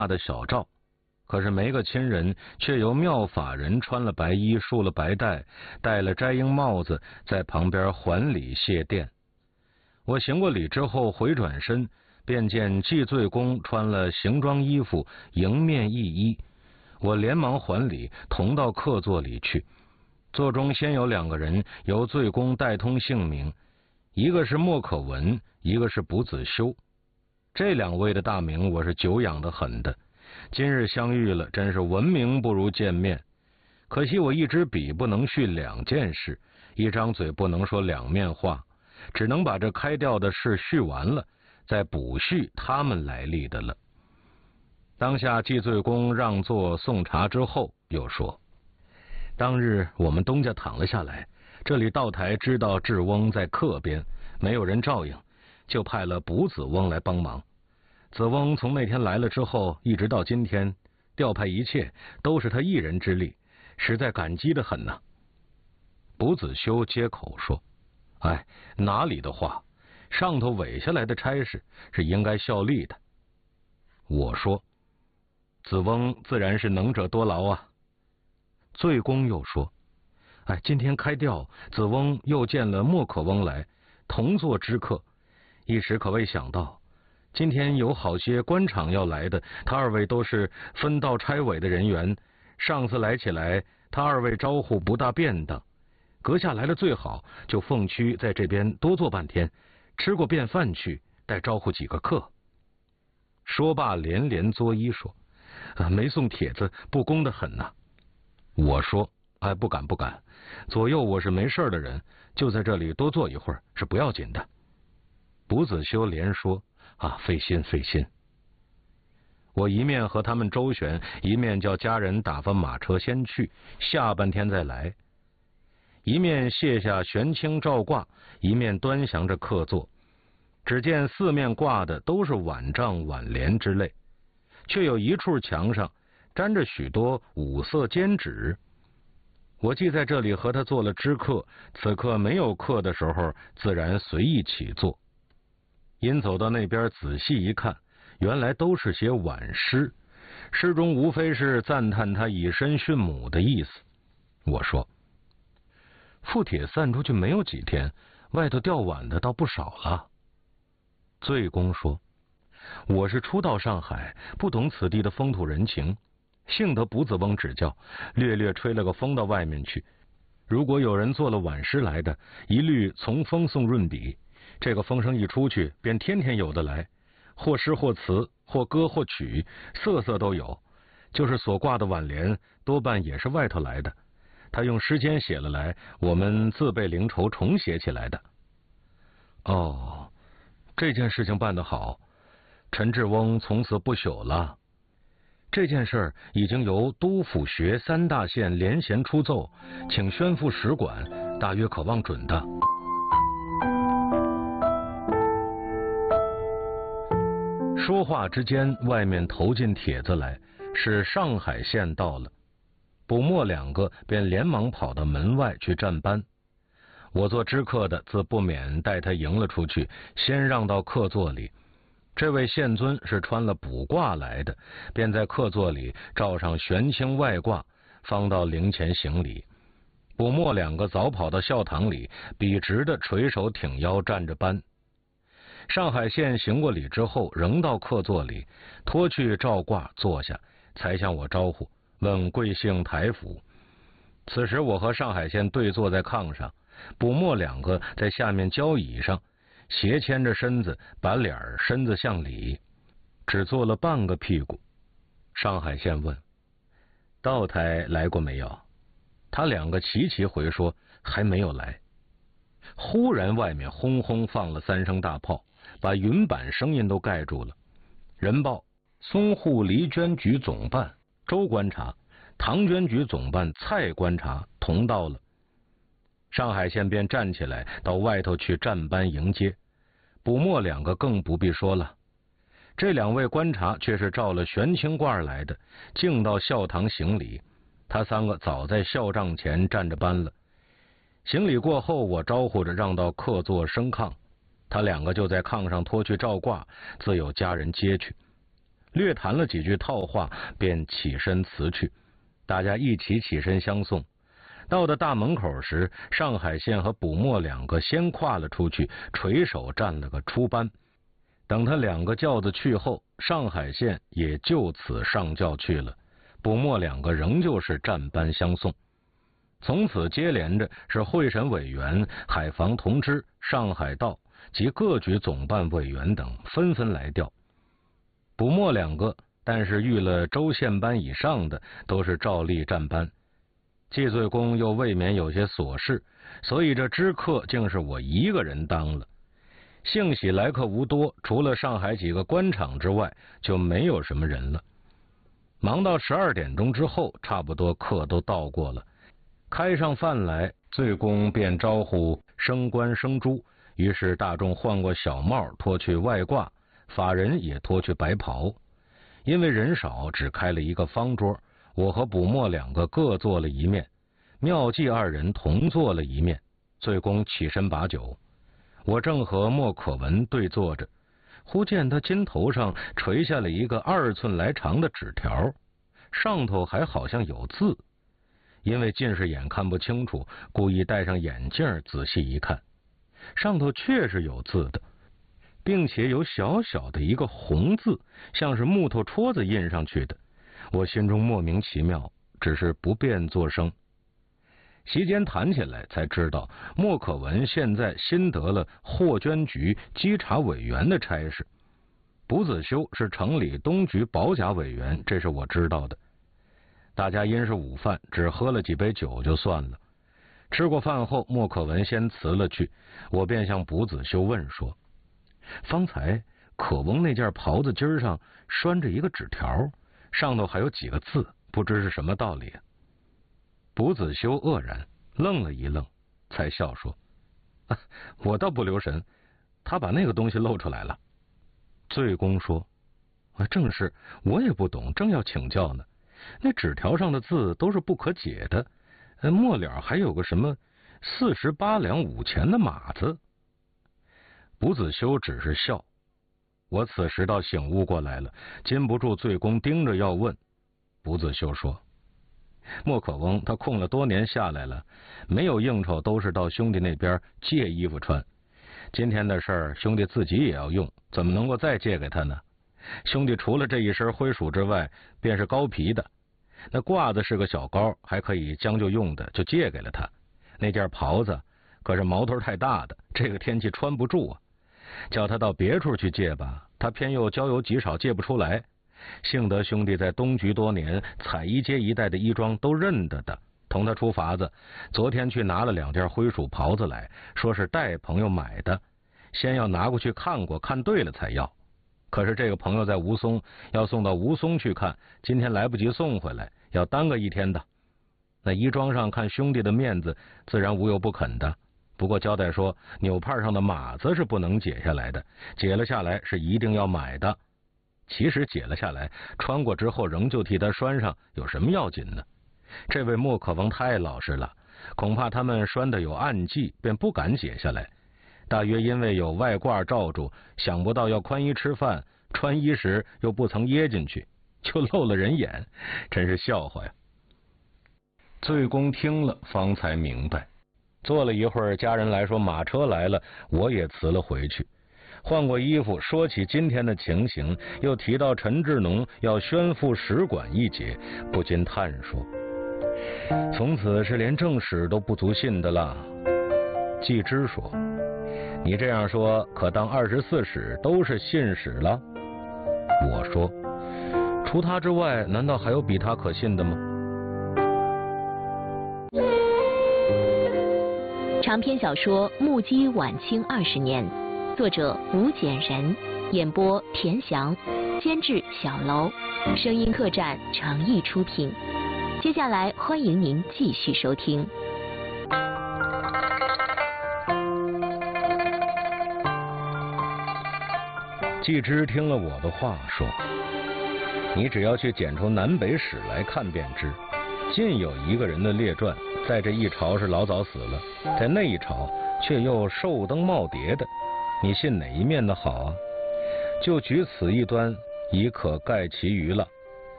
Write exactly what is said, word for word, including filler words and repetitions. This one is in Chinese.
的小灶，可是每个亲人却由妙法人穿了白衣，束了白带，戴了摘缨帽子，在旁边还礼谢奠。我行过礼之后回转身，便见祭罪公穿了行装衣服，迎面一揖，我连忙还礼，同到客座里去。座中先有两个人由罪公代通姓名，一个是莫可闻，一个是卜子修。这两位的大名我是久仰的很的，今日相遇了，真是闻名不如见面。可惜我一支笔不能续两件事，一张嘴不能说两面话，只能把这开吊的事续完了，再补续他们来历的了。当下祭罪公让座送茶之后，又说：当日我们东家躺了下来，这里道台知道智翁在客边，没有人照应，就派了卜子翁来帮忙。子翁从那天来了之后，一直到今天，调派一切都是他一人之力，实在感激的很呐。卜子修接口说：哎，哪里的话，上头委下来的差事是应该效力的。我说：子翁自然是能者多劳啊。罪公又说：哎，今天开吊，子翁又见了莫可翁来，同坐知客，一时可未想到，今天有好些官场要来的，他二位都是分道差委的人员，上次来起来，他二位招呼不大便当，阁下来了最好，就奉屈在这边多坐半天，吃过便饭去，待招呼几个客。说罢连连作揖说：啊，没送帖子，不恭得很呐、啊。我说：哎，不敢不敢，左右我是没事的人，就在这里多坐一会儿是不要紧的。卜子修连说：啊，费心费心。我一面和他们周旋，一面叫家人打发马车先去，下半天再来。一面卸下玄清罩挂，一面端详着客座。只见四面挂的都是碗帐碗帘之类，却有一处墙上沾着许多五色笺纸。我既在这里和他做了知客，此刻没有客的时候，自然随意起坐。因走到那边仔细一看，原来都是些挽诗，诗中无非是赞叹他以身殉母的意思。我说：覆帖散出去没有几天，外头吊碗的倒不少了。罪公说：我是初到上海，不懂此地的风土人情，幸得卜子翁指教，略略吹了个风到外面去。如果有人做了挽诗来的，一律从风送润笔，这个风声一出去，便天天有的来，或诗或词，或歌或曲，色色都有。就是所挂的挽联，多半也是外头来的，他用诗笺写了来，我们自备灵绸重写起来的。哦，这件事情办得好，陈志翁从此不朽了。这件事已经由都府学三大县联衔出奏，请宣赴使馆，大约可望准的。说话之间，外面投进帖子来，是上海县到了。卜墨两个便连忙跑到门外去站班。我做知客的自不免带他迎了出去，先让到客座里。这位县尊是穿了卜褂来的，便在客座里罩上玄清外褂，方到灵前行礼。卜墨两个早跑到校堂里，笔直的垂手挺腰站着班。上海县行过礼之后，仍到客座里脱去罩褂坐下，才向我招呼，问贵姓台府。此时我和上海县对坐在炕上，卜墨两个在下面交椅上，斜牵着身子，把脸身子向里，只坐了半个屁股。上海县问：道台来过没有？他两个齐齐回说还没有来。忽然外面轰轰放了三声大炮，把云板声音都盖住了。人报淞沪黎捐局总办周观察、唐捐局总办蔡观察同到了。上海县便站起来到外头去站班迎接。卜墨两个更不必说了，这两位观察却是照了玄清褂来的，径到校堂行礼。他三个早在校帐前站着班了。行礼过后，我招呼着让到客座升炕，他两个就在炕上脱去罩褂，自有家人接去。 略谈了几句套话，便起身辞去。大家一起起身相送。到了大门口时，上海县和卜墨两个先跨了出去，垂手站了个出班。等他两个轿子去后，上海县也就此上轿去了，卜墨两个仍旧是站班相送。从此接连着是会审委员、海防同知、上海道及各局总办委员等纷纷来调。卜墨两个但是遇了州县班以上的，都是照例站班。季罪公又未免有些琐事，所以这知客竟是我一个人当了。幸喜来客无多，除了上海几个官场之外，就没有什么人了。忙到十二点钟之后，差不多客都到过了，开上饭来，罪公便招呼升官升朱，于是大众换过小帽，脱去外褂，法人也脱去白袍。因为人少，只开了一个方桌，我和卜墨两个各坐了一面，妙计二人同坐了一面。罪公起身把酒，我正和莫可闻对坐着，忽见他肩头上垂下了一个二寸来长的纸条，上头还好像有字。因为近视眼看不清楚，故意戴上眼镜仔细一看，上头确是有字的，并且有小小的一个红字，像是木头戳子印上去的。我心中莫名其妙，只是不便作声。席间谈起来，才知道莫可闻现在新得了霍捐局稽查委员的差事，卜子修是城里东局保甲委员，这是我知道的。大家因是午饭，只喝了几杯酒就算了。吃过饭后，莫可闻先辞了去，我便向卜子修问说：方才可翁那件袍子襟上拴着一个纸条，上头还有几个字，不知是什么道理啊？卜子修愕然，愣了一愣，才笑说：啊，我倒不留神，他把那个东西露出来了。罪公说：啊，正是，我也不懂，正要请教呢。那纸条上的字都是不可解的，末了还有个什么四十八两五钱的码子。卜子修只是笑。我此时倒醒悟过来了，禁不住罪公盯着要问。卜子修说：莫可翁他空了多年下来了，没有应酬，都是到兄弟那边借衣服穿。今天的事儿，兄弟自己也要用，怎么能够再借给他呢？兄弟除了这一身灰鼠之外，便是高皮的，那褂子是个小高，还可以将就用的，就借给了他。那件袍子可是毛头太大的，这个天气穿不住啊，叫他到别处去借吧，他偏又交友极少，借不出来。幸得兄弟在东局多年，彩衣街一带的衣庄都认得的，同他出法子。昨天去拿了两件灰鼠袍子来，说是代朋友买的，先要拿过去看过，看对了才要。可是这个朋友在吴淞，要送到吴淞去看，今天来不及送回来，要耽搁一天的。那衣庄上看兄弟的面子，自然无有不肯的。不过交代说，纽帕上的码子是不能解下来的，解了下来是一定要买的。其实解了下来，穿过之后仍旧替他拴上，有什么要紧呢？这位莫可翁太老实了，恐怕他们拴的有暗记，便不敢解下来。大约因为有外褂罩住，想不到要宽衣吃饭，穿衣时又不曾掖进去，就露了人眼，真是笑话呀。罪公听了，方才明白。坐了一会儿，家人来说马车来了，我也辞了回去。换过衣服，说起今天的情形，又提到陈志农要宣赴使馆一节，不禁叹说：从此是连正史都不足信的了。季之说：你这样说，可当二十四史都是信史了？我说：除他之外，难道还有比他可信的吗？ 长篇小说《目击晚清二十年》，作者吴简人，演播田翔，监制小楼，声音客栈诚意出品。接下来欢迎您继续收听。 季之听了我的话，说：你只要去检出南北史来看便知，尽有一个人的列传，在这一朝是老早死了，在那一朝却又寿登耄耋的，你信哪一面的好啊？就举此一端， 已可盖其余了。